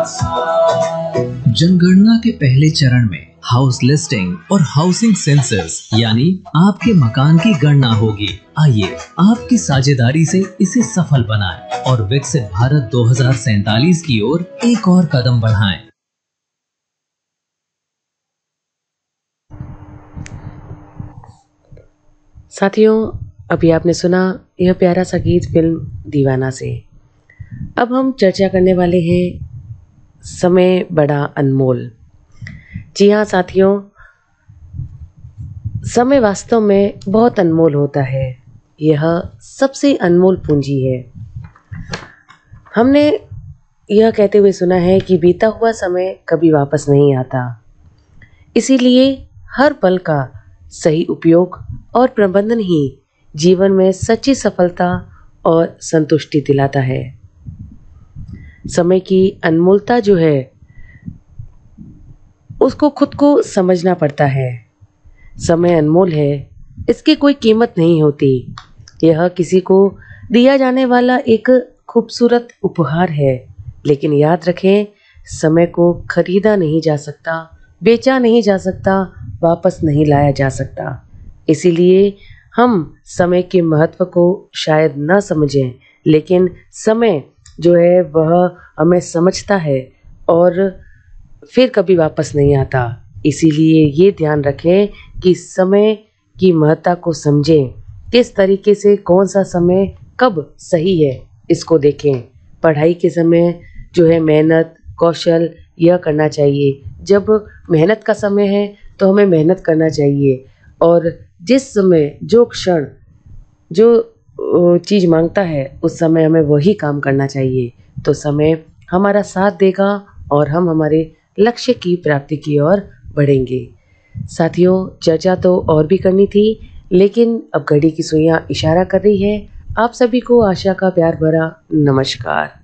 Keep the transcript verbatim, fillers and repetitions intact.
जनगणना के पहले चरण में हाउस लिस्टिंग और हाउसिंग सेंसस यानी आपके मकान की गणना होगी। आइए आपकी साझेदारी से इसे सफल बनाएं और विकसित भारत दो हज़ार सैंतालीस की ओर एक और कदम बढ़ाएं। साथियों, अभी आपने सुना यह प्यारा सा गीत फिल्म दीवाना से। अब हम चर्चा करने वाले हैं समय बड़ा अनमोल। जी हाँ साथियों, समय वास्तव में बहुत अनमोल होता है। यह सबसे अनमोल पूंजी है। हमने यह कहते हुए सुना है कि बीता हुआ समय कभी वापस नहीं आता, इसीलिए हर पल का सही उपयोग और प्रबंधन ही जीवन में सच्ची सफलता और संतुष्टि दिलाता है। समय की अनमोलता जो है उसको खुद को समझना पड़ता है। समय अनमोल है, इसकी कोई कीमत नहीं होती। यह किसी को दिया जाने वाला एक खूबसूरत उपहार है, लेकिन याद रखें, समय को खरीदा नहीं जा सकता, बेचा नहीं जा सकता, वापस नहीं लाया जा सकता। इसीलिए हम समय के महत्व को शायद न समझें, लेकिन समय जो है वह हमें समझता है और फिर कभी वापस नहीं आता। इसीलिए ये ध्यान रखें कि समय की महत्ता को समझें, किस तरीके से कौन सा समय कब सही है इसको देखें। पढ़ाई के समय जो है मेहनत, कौशल यह करना चाहिए। जब मेहनत का समय है तो हमें मेहनत करना चाहिए, और जिस समय जो क्षण जो चीज़ मांगता है उस समय हमें वही काम करना चाहिए। तो समय हमारा साथ देगा और हम हमारे लक्ष्य की प्राप्ति की ओर बढ़ेंगे। साथियों, चर्चा तो और भी करनी थी, लेकिन अब घड़ी की सुइयां इशारा कर रही है। आप सभी को आशा का प्यार भरा नमस्कार।